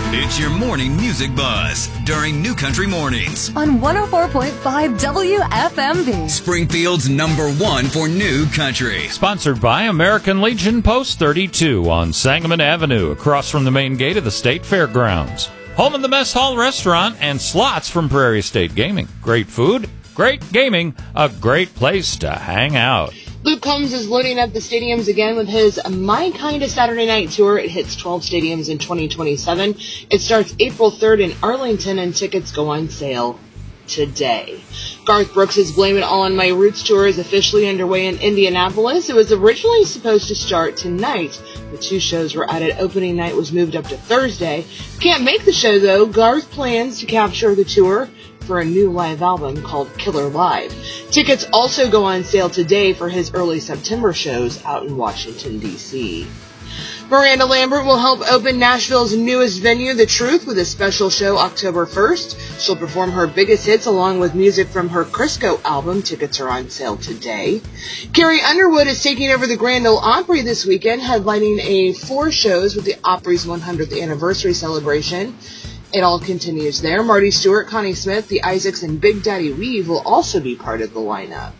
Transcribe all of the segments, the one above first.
It's your morning music buzz during New Country Mornings on 104.5 WFMB. Springfield's #1 for New Country. Sponsored by American Legion Post 32 on Sangamon Avenue, across from the main gate of the State Fairgrounds. Home of the Mess Hall Restaurant and slots from Prairie State Gaming. Great food, great gaming, a great place to hang out. Luke Combs is loading up the stadiums again with his My Kind of Saturday Night Tour. It hits 12 stadiums in 2027. It starts April 3rd in Arlington, and tickets go on sale today. Garth Brooks' Blame It All on My Roots tour is officially underway in Indianapolis. It was originally supposed to start tonight. The 2 shows were added. Opening night was moved up to Thursday. Can't make the show, though. Garth plans to capture the tour for a new live album called Killer Live. Tickets also go on sale today for his early September shows out in Washington, D.C. Miranda Lambert will help open Nashville's newest venue, The Truth, with a special show October 1st. She'll perform her biggest hits along with music from her Crisco album. Tickets are on sale today. Carrie Underwood is taking over the Grand Ole Opry this weekend, headlining 4 shows with the Opry's 100th anniversary celebration. It all continues there. Marty Stewart, Connie Smith, the Isaacs, and Big Daddy Weave will also be part of the lineup.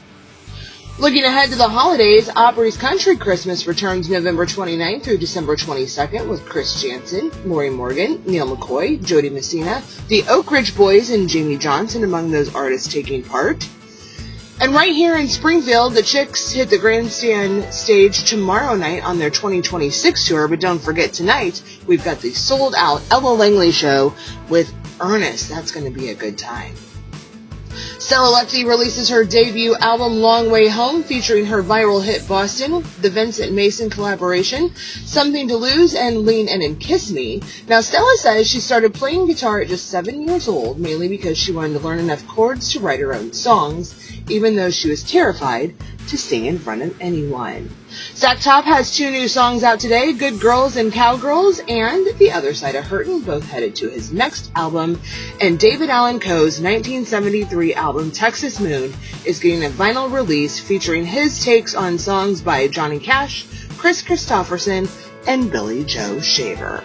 Looking ahead to the holidays, Opry's Country Christmas returns November 29th through December 22nd with Chris Janson, Lori Morgan, Neil McCoy, Jody Messina, the Oak Ridge Boys, and Jamie Johnson among those artists taking part. And right here in Springfield, the Chicks hit the grandstand stage tomorrow night on their 2026 tour. But don't forget, tonight, we've got the sold-out Ella Langley show with Ernest. That's going to be a good time. Stella Leckie releases her debut album, Long Way Home, featuring her viral hit Boston, the Vincent Mason collaboration, Something to Lose, and Lean In and Kiss Me. Now, Stella says she started playing guitar at just 7 years old, mainly because she wanted to learn enough chords to write her own songs, even though she was terrified to sing in front of anyone. Zach Top has 2 new songs out today, Good Girls and Cowgirls, and The Other Side of Hurtin', both headed to his next album. And David Allan Coe's 1973 album, Texas Moon, is getting a vinyl release featuring his takes on songs by Johnny Cash, Chris Christopherson, and Billy Joe Shaver.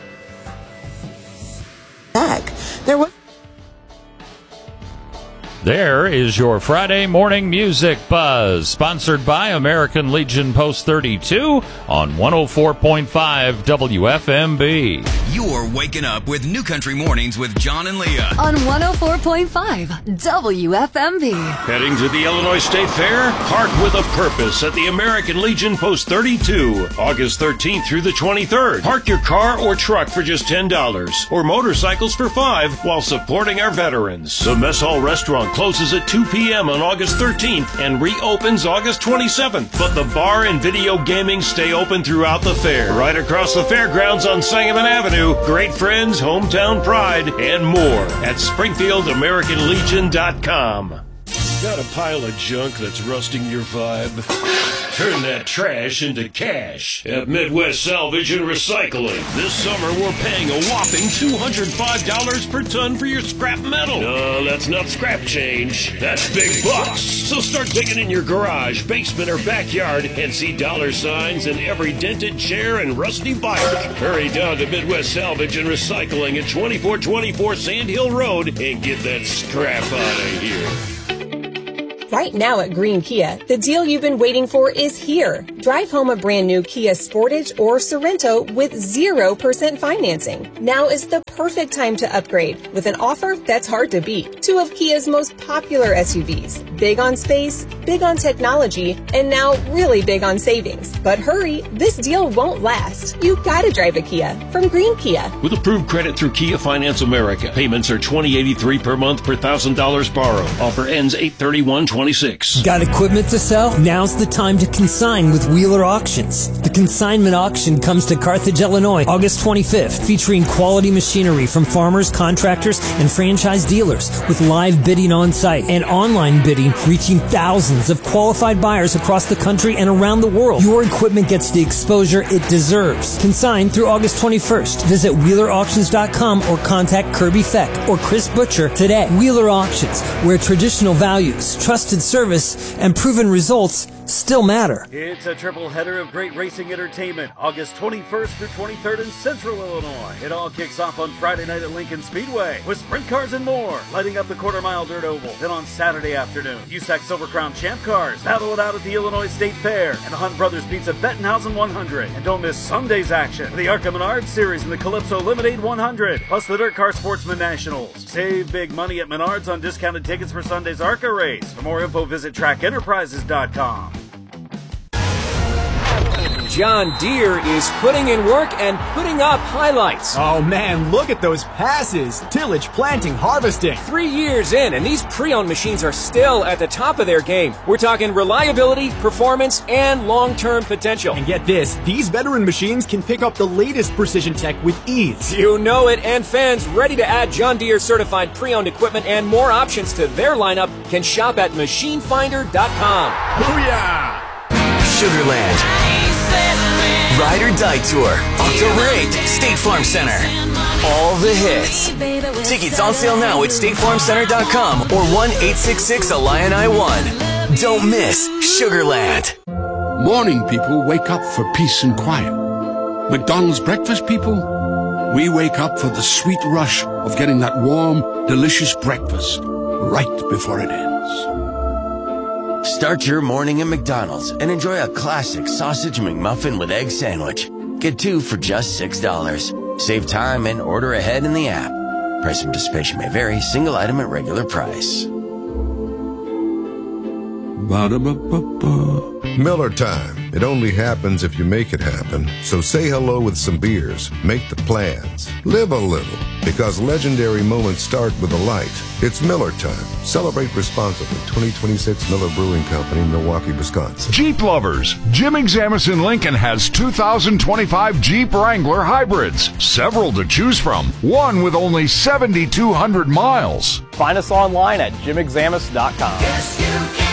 There is your Friday morning music buzz, sponsored by American Legion Post 32 on 104.5 WFMB. You're waking up with New Country Mornings with John and Leah On 104.5 WFMB. Heading to the Illinois State Fair? Park with a purpose at the American Legion Post 32, August 13th through the 23rd. Park your car or truck for just $10 or motorcycles for $5 while supporting our veterans. The Mess Hall Restaurant closes at 2 p.m. on August 13th and reopens August 27th. But the bar and video gaming stay open throughout the fair. Right across the fairgrounds on Sangamon Avenue. Great friends, hometown pride, and more at SpringfieldAmericanLegion.com. Got a pile of junk that's rusting your vibe? Turn that trash into cash at Midwest Salvage and Recycling. This summer, we're paying a whopping $205 per ton for your scrap metal. No, that's not scrap change. That's big bucks. So start digging in your garage, basement, or backyard and see dollar signs in every dented chair and rusty bike. Hurry down to Midwest Salvage and Recycling at 2424 Sand Hill Road and get that scrap out of here. Right now at Green Kia, the deal you've been waiting for is here. Drive home a brand new Kia Sportage or Sorento with 0% financing. Now is the perfect time to upgrade with an offer that's hard to beat. 2 of Kia's most popular SUVs. Big on space, big on technology, and now really big on savings. But hurry, this deal won't last. You gotta drive a Kia from Green Kia. With approved credit through Kia Finance America, payments are $20.83 per month per $1,000 borrowed. Offer ends 8/31/26. Got equipment to sell? Now's the time to consign with Wheeler Auctions. The consignment auction comes to Carthage, Illinois, August 25th, featuring quality machinery from farmers, contractors, and franchise dealers with live bidding on site and online bidding reaching thousands of qualified buyers across the country and around the world. Your equipment gets the exposure it deserves. Consign through August 21st. Visit WheelerAuctions.com or contact Kirby Feck or Chris Butcher today. Wheeler Auctions, where traditional values, trusted service, and proven results still matter. It's a triple header of great racing entertainment, August 21st through 23rd in Central Illinois. It all kicks off on Friday night at Lincoln Speedway with sprint cars and more, lighting up the quarter-mile dirt oval. Then on Saturday afternoon, USAC Silver Crown Champ Cars battle it out at the Illinois State Fair and the Hunt Brothers Pizza Bettenhausen 100. And don't miss Sunday's action with the ARCA Menards Series and the Calypso Lemonade 100, plus the Dirt Car Sportsman Nationals. Save big money at Menards on discounted tickets for Sunday's ARCA race. For more info, visit trackenterprises.com. John Deere is putting in work and putting up highlights. Oh man, look at those passes. Tillage, planting, harvesting. 3 years in, and these pre-owned machines are still at the top of their game. We're talking reliability, performance, and long-term potential. And get this, these veteran machines can pick up the latest precision tech with ease. You know it, and fans ready to add John Deere certified pre-owned equipment and more options to their lineup can shop at machinefinder.com. Booyah! Sugarland Ride or Die Tour, October 8th, State Farm Center. All the hits. Tickets on sale now at statefarmcenter.com or 1-866-ILION-I-1. Don't miss Sugarland. Morning people wake up for peace and quiet. McDonald's breakfast people, we wake up for the sweet rush of getting that warm, delicious breakfast right before it ends. Start your morning at McDonald's and enjoy a classic sausage McMuffin with egg sandwich. Get 2 for just $6. Save time and order ahead in the app. Price and participation may vary. Single item at regular price. Ba-da-ba-ba-ba. Miller time. It only happens if you make it happen. So say hello with some beers. Make the plans. Live a little. Because legendary moments start with a light. It's Miller time. Celebrate responsibly. 2026 Miller Brewing Company, Milwaukee, Wisconsin. Jeep lovers, Jim Examison Lincoln has 2025 Jeep Wrangler hybrids. Several to choose from. One with only 7,200 miles. Find us online at jimexamus.com. Yes, you can.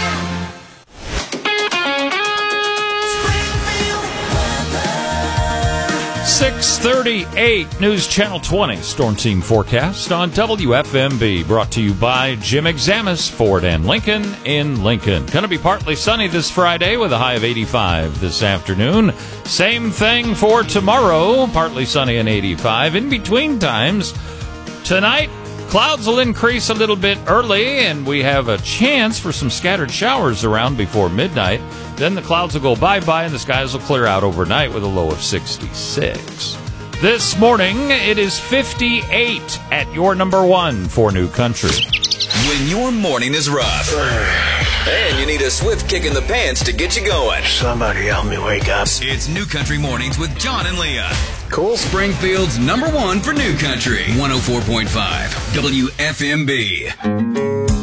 6:38 News Channel 20 Storm Team Forecast on WFMB, brought to you by Jim Examus Ford and Lincoln in Lincoln. Going to be partly sunny this Friday with a high of 85 this afternoon. Same thing for tomorrow, partly sunny and 85. In between times, tonight, clouds will increase a little bit early, and we have a chance for some scattered showers around before midnight. Then the clouds will go bye-bye, and the skies will clear out overnight with a low of 66. This morning, it is 58 at your number one for New Country. When your morning is rough and you need a swift kick in the pants to get you going, somebody help me wake up. It's New Country Mornings with John and Leah. Cool. Springfield's number one for New Country, 104.5 WFMB.